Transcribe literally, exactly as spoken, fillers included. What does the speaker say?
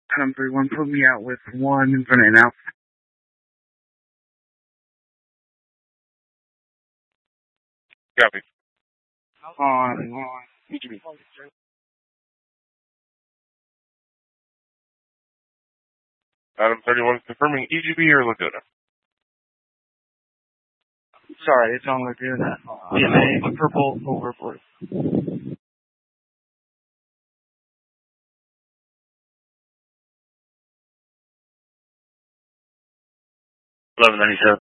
Adam three one, put me out with one infinite now. Copy. On, on, E G B. Adam thirty-one confirming E G B or Laguna. Sorry, it's on Laguna. D N A, purple, over blue. eleven ninety-seven.